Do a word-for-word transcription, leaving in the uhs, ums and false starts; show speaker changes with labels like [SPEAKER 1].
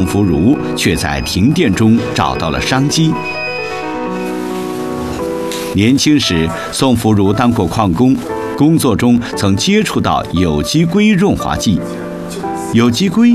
[SPEAKER 1] 福如却在停电中找到了商机。年轻时，宋福如当过矿工，工作中曾接触到有机硅润滑剂。有机硅